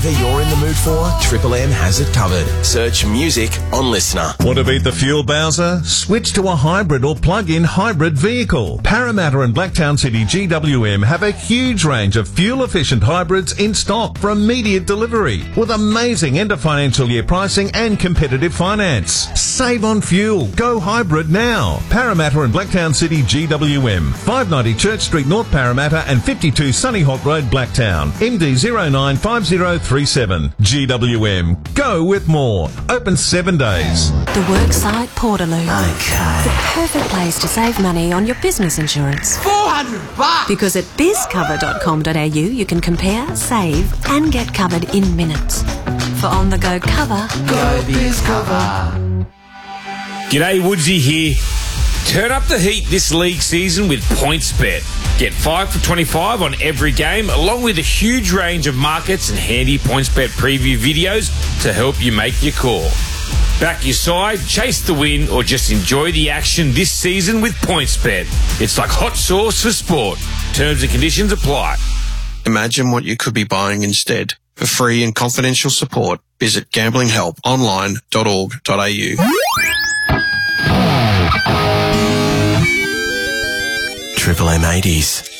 Whatever you're in the mood for, Triple M has it covered. Search music on Listener. Want to beat the fuel bowser? Switch to a hybrid or plug-in hybrid vehicle. Parramatta and Blacktown City GWM have a huge range of fuel-efficient hybrids in stock for immediate delivery with amazing end-of-financial year pricing and competitive finance. Save on fuel. Go hybrid now. Parramatta and Blacktown City GWM. 590 Church Street, North Parramatta and 52 Sunny Hawk Road, Blacktown. MD 095037. GWM. Go with more. Open 7 days. The Worksite Portaloo. Okay. The perfect place to save money on your business insurance. $400! Because at bizcover.com.au you can compare, save and get covered in minutes. For on-the-go cover, Go BizCover. G'day, Woodsy here. Turn up the heat this league season with PointsBet. Get 5 for 25 on every game, along with a huge range of markets and handy PointsBet preview videos to help you make your call. Back your side, chase the win, or just enjoy the action this season with PointsBet. It's like hot sauce for sport. Terms and conditions apply. Imagine what you could be buying instead. For free and confidential support, visit gamblinghelponline.org.au. Triple M 80s.